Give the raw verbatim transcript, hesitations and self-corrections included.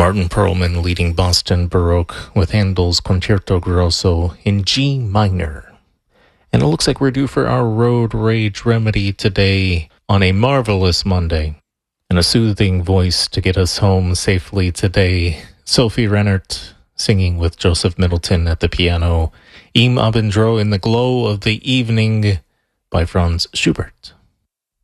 Martin Perlman leading Boston Baroque with Handel's Concerto Grosso in G minor. And it looks like we're due for our road rage remedy today on a marvelous Monday. And a soothing voice to get us home safely today. Sophie Rennert singing with Joseph Middleton at the piano. Im Abendroh in the Glow of the Evening by Franz Schubert.